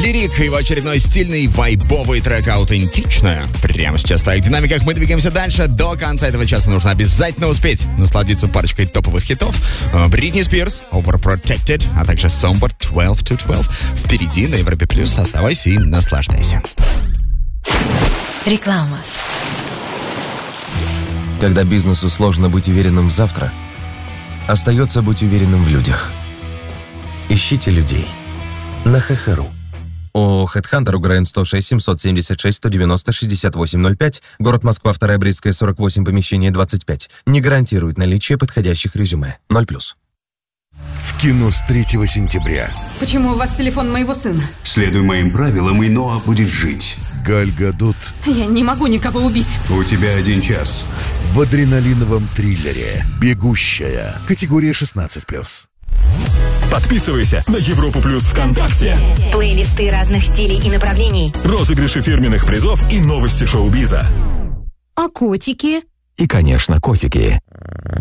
Лирик, его очередной стильный вайбовый трек «Аутентичная». Прямо сейчас в твоих динамиках мы двигаемся дальше. До конца этого часа нужно обязательно успеть насладиться парочкой топовых хитов. Бритни Спирс, Overprotected, а также Somber 12 to 12. Впереди на Европе Плюс. Оставайся и наслаждайся. Реклама. Когда бизнесу сложно быть уверенным в завтра, остается быть уверенным в людях. Ищите людей на ХХРУ. ООО «Хедхантер», УГРН 106 776 190 6805, город Москва, 2 Брестская, 48, помещение 25. Не гарантирует наличие подходящих резюме. 0+. В кино с 3 сентября. Почему у вас телефон моего сына? Следуй моим правилам, и Ноа будет жить. Галь Гадот Я не могу никого убить. У тебя 1 час. в адреналиновом триллере «Бегущая». Категория 16+. Подписывайся на Европу Плюс ВКонтакте. Плейлисты разных стилей и направлений. Розыгрыши фирменных призов и новости шоу-биза. А котики? И, конечно, котики.